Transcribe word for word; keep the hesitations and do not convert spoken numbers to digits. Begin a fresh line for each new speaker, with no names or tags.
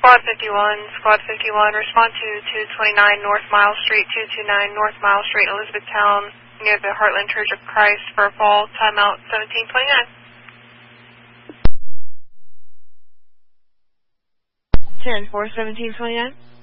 Squad fifty-one, Squad fifty-one, respond to two twenty-nine North Mile Street, two twenty-nine North Mile Street, Elizabethtown, near the Heartland Church of Christ for a fall, timeout seventeen twenty-nine.
ten four, seventeen twenty-nine.